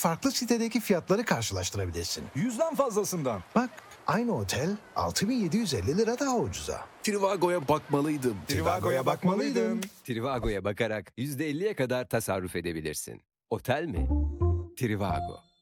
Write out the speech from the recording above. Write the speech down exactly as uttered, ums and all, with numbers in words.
farklı sitedeki fiyatları karşılaştırabilirsin. Yüzden fazlasından. Bak, aynı otel altı bin yedi yüz elli lira daha ucuza. Trivago'ya bakmalıydım. Trivago'ya bakmalıydın. Trivago'ya bakarak yüzde elliye kadar tasarruf edebilirsin. Otel mi? Trivago.